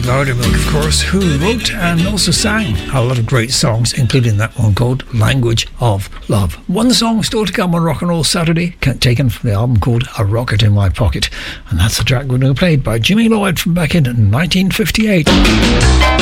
Loudermilk, of course, who wrote and also sang a lot of great songs, including that one called Language of Love. One song still to come on Rock and Roll Saturday, taken from the album called A Rocket in My Pocket. And that's the track we're going to play by Jimmy Lloyd from back in 1958.